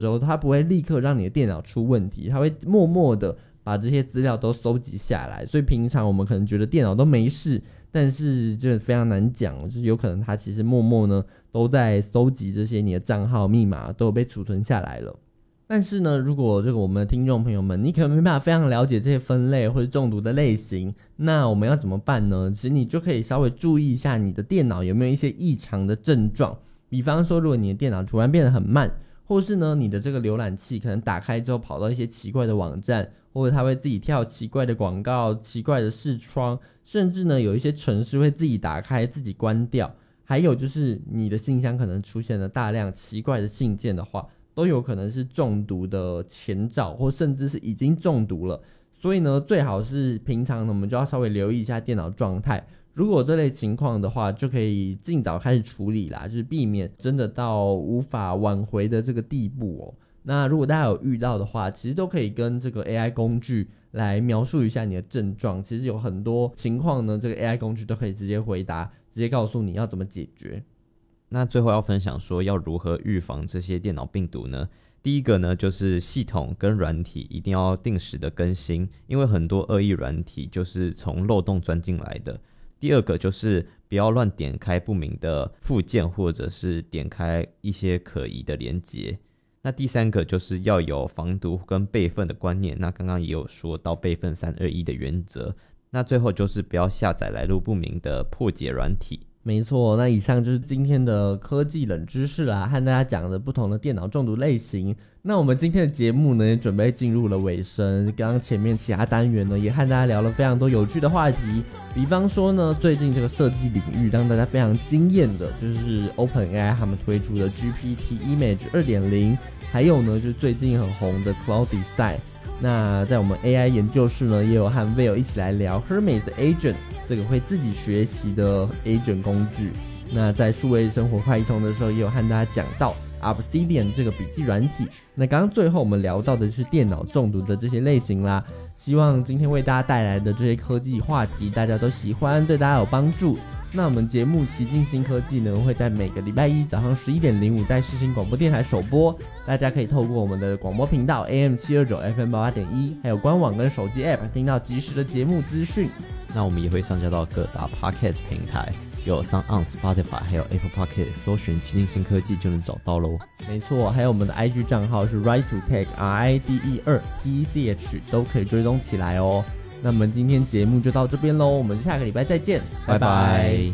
时候，它不会立刻让你的电脑出问题，它会默默的把这些资料都收集下来。所以平常我们可能觉得电脑都没事，但是就非常难讲，就是有可能它其实默默呢都在收集这些你的账号密码都有被储存下来了。但是呢，如果这个我们的听众朋友们，你可能没办法非常了解这些分类或者中毒的类型，那我们要怎么办呢？其实你就可以稍微注意一下你的电脑有没有一些异常的症状，比方说如果你的电脑突然变得很慢，或是呢你的这个浏览器可能打开之后跑到一些奇怪的网站，或者它会自己跳奇怪的广告、奇怪的视窗，甚至呢有一些程式会自己打开自己关掉，还有就是你的信箱可能出现了大量奇怪的信件的话，都有可能是中毒的前兆，或甚至是已经中毒了。所以呢，最好是平常呢我们就要稍微留意一下电脑状态。如果这类情况的话，就可以尽早开始处理啦，就是避免真的到无法挽回的这个地步哦。那如果大家有遇到的话，其实都可以跟这个 AI 工具来描述一下你的症状。其实有很多情况呢，这个 AI 工具都可以直接回答，直接告诉你要怎么解决。 那最后要分享说要如何预防这些电脑病毒呢？第一个呢，就是系统跟软体一定要定时的更新，因为很多恶意软体就是从漏洞钻进来的。第二个就是不要乱点开不明的附件，或者是点开一些可疑的连结。那第三个就是要有防毒跟备份的观念，那刚刚也有说到备份321的原则。那最后就是不要下载来路不明的破解软体。 没错，那以上就是今天的科技冷知识啦，和大家讲的不同的电脑中毒类型。那我们今天的节目呢，也准备进入了尾声。刚刚前面其他单元呢，也和大家聊了非常多有趣的话题，比方说呢，最近这个设计领域让大家非常惊艳的，就是 OpenAI 他们推出的 GPT Image 2.0， 还有呢，就是最近很红的 Cloud Design。那在我们 AI 研究室呢，也有和 Will 一起来聊 Hermes Agent 这个会自己学习的 Agent 工具。那在数位生活快易通的时候，也有和大家讲到 Obsidian 这个笔记软体。那刚刚最后我们聊到的是电脑中毒的这些类型啦。希望今天为大家带来的这些科技话题大家都喜欢，对大家有帮助。那我们节目奇境新科技呢，会在每个礼拜一早上11:05在世新广播电台首播，大家可以透过我们的广播频道 AM729 FM88.1， 还有官网跟手机 App 听到即时的节目资讯。 那我们也会上架到各大 Podcast 平台，有 SoundOn、Spotify 还有 Apple Podcast， 搜寻奇境新科技就能找到咯。 没错，还有我们的 IG 账号是 Right2Tech RIDE2TECH 都可以追踪起来哦。那我们今天节目就到这边咯，我们下个礼拜再见，拜拜。